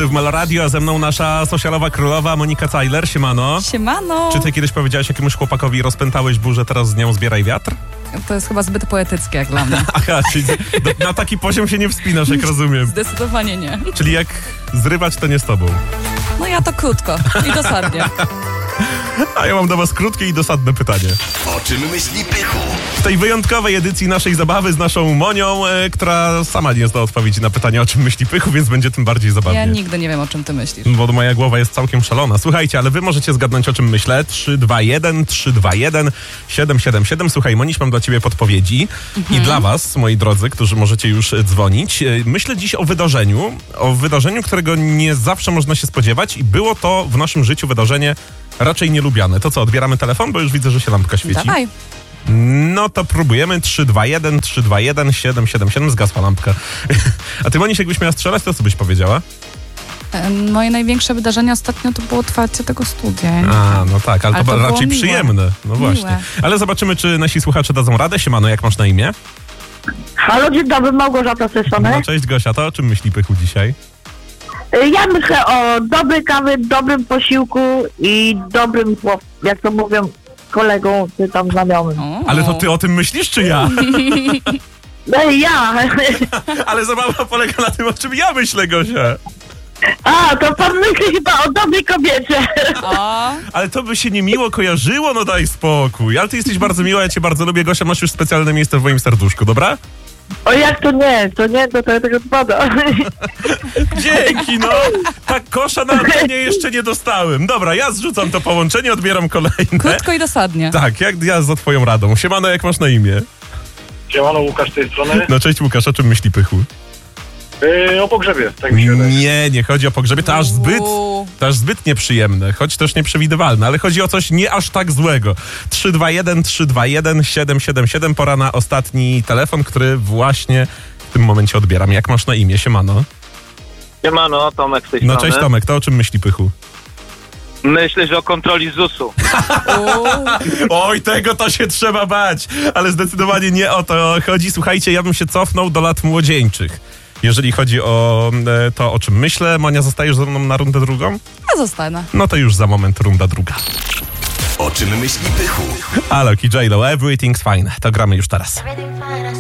Ty w Meloradio, a ze mną nasza socialowa królowa Monika Cajler. Siemano. Siemano. Czy ty kiedyś powiedziałaś jakiemuś chłopakowi, rozpętałeś burzę, teraz z nią zbieraj wiatr? To jest chyba zbyt poetyckie jak dla mnie. Aha, czyli na taki poziom się nie wspinasz, jak rozumiem. Zdecydowanie nie. Czyli jak zrywać, to nie z tobą. No ja to krótko i dosadnie. A ja mam do was krótkie i dosadne pytanie. O czym myśli Pychu? W tej wyjątkowej edycji naszej zabawy z naszą Monią, która sama nie zna odpowiedzi na pytanie, o czym myśli Pychu, więc będzie tym bardziej zabawnie. Ja nigdy nie wiem, o czym ty myślisz. Bo moja głowa jest całkiem szalona. Słuchajcie, ale wy możecie zgadnąć, o czym myślę. 321 321 777. Słuchaj, Moniś, mam dla ciebie podpowiedzi. I dla was, moi drodzy, którzy możecie już dzwonić. Myślę dziś o wydarzeniu, którego nie zawsze można się spodziewać i było to w naszym życiu wydarzenie raczej nielubiane. To co, odbieramy telefon? Bo już widzę, że się lampka świeci. Dawaj. No to próbujemy. 321 321 777. Zgasła lampka. A ty, Moniś, jakbyś miała strzelać, to co byś powiedziała? Moje największe wydarzenie ostatnio to było otwarcie tego studia. A, no tak, ale to było raczej miłe. przyjemne. No właśnie. Miłe. Ale zobaczymy, czy nasi słuchacze dadzą radę. Siemano, jak masz na imię? Halo, dzień dobry, Małgorzata z tej strony. No cześć, Gosia, to o czym myśli Pychu dzisiaj? Ja myślę o dobrej kawie, dobrym posiłku i dobrym, jak to mówią, kolegą czy tam znajomym. Ale to ty o tym myślisz, czy ja? No i ja. Ale zabawa polega na tym, o czym ja myślę, Gosia. A, to pan myśli chyba o dobrej kobiecie. O, Ale to by się niemiło kojarzyło, no daj spokój. Ale ty jesteś bardzo miła, ja cię bardzo lubię, Gosia, masz już specjalne miejsce w moim serduszku, dobra? O jak to nie, to tego spada. Dzięki, no! Tak kosza na antenie jeszcze nie dostałem. Dobra, ja zrzucam to połączenie, odbieram kolejne. krótko i dosadnie. Tak, jak ja za twoją radą. Siemano, jak masz na imię? Siemano, Łukasz z tej strony. No cześć, Łukasz, o czym myśli Pychu? O pogrzebie, tak mi się wydaje. Nie chodzi o pogrzebie, to aż zbyt nieprzyjemne, choć też nieprzewidywalne, ale chodzi o coś nie aż tak złego. 321 321 777, pora na ostatni telefon, który właśnie w tym momencie odbieram. Jak masz na imię? Siemano. Siemano, Tomek z tej No strony. cześć Tomek, to o czym myśli Pychu? Myślę, że o kontroli ZUS-u. Oj, tego to się trzeba bać, ale zdecydowanie nie o to chodzi. Słuchajcie, ja bym się cofnął do lat młodzieńczych. Jeżeli chodzi o to, o czym myślę. Monia, zostajesz ze mną na rundę drugą? Ja zostanę. No to już za moment runda druga. O czym myśli Pychu? Alok i J-Lo, Everything's Fine. To gramy już teraz. Everything fine, I